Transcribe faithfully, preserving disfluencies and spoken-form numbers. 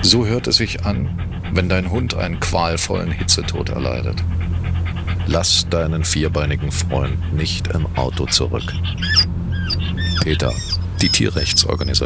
So hört es sich an, wenn dein Hund einen qualvollen Hitzetod erleidet. Lass deinen vierbeinigen Freund nicht im Auto zurück. PETA, die Tierrechtsorganisation.